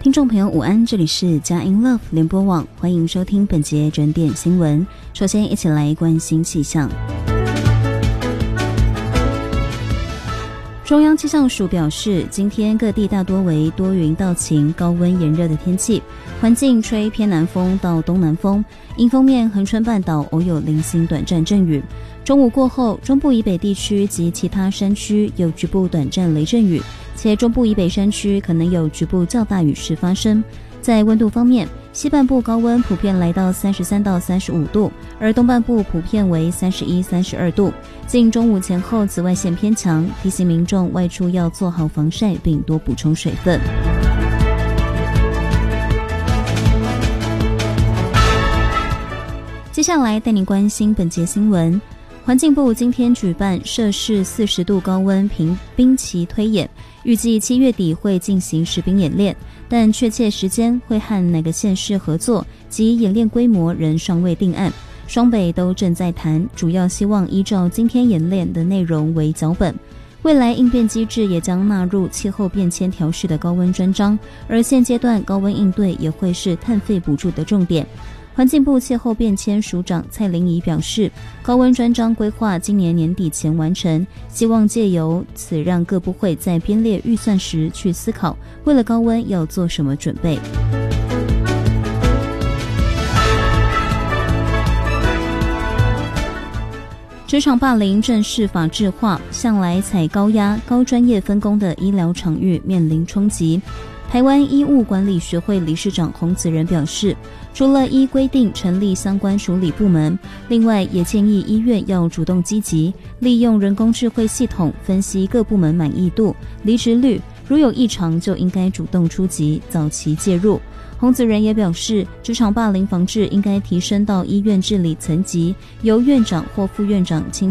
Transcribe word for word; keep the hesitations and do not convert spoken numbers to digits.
听众朋友午安，这里是佳音 Love 联播网，欢迎收听本节整点新闻。首先一起来关心气象。中央气象署表示，今天各地大多为多云到晴、高温炎热的天气，环境吹偏南风到东南风，迎风面恒春半岛偶有零星短暂阵雨。中午过后，中部以北地区及其他山区有局部短暂雷阵雨，且中部以北山区可能有局部较大雨势发生。在温度方面，西半部高温普遍来到三十三到三十五度，而东半部普遍为三十一、三十二度。近中午前后紫外线偏强，提醒民众外出要做好防晒，并多补充水分。接下来带您关心本节新闻。环境部今天举办摄氏四十度高温平冰期推演，预计七月底会进行实兵演练，但确切时间会和哪个县市合作及演练规模仍尚未定案。双北都正在谈，主要希望依照今天演练的内容为脚本。未来应变机制也将纳入气候变迁调试的高温专章，而现阶段高温应对也会是碳费补助的重点。环境部气候变迁署长蔡玲仪表示，高温专章规划今年年底前完成，希望借由此让各部会在编列预算时去思考，为了高温要做什么准备。职场霸凌正式法制化，向来采高压、高专业分工的医疗场域面临冲击。台湾医务管理学会理事长洪子仁表示，除了依规定成立相关处理部门，另外也建议医院要主动积极，利用人工智慧系统分析各部门满意度、离职率，如有异常就应该主动出击，早期介入。洪子仁也表示，职场霸凌防治应该提升到医院治理层级，由院长或副院长亲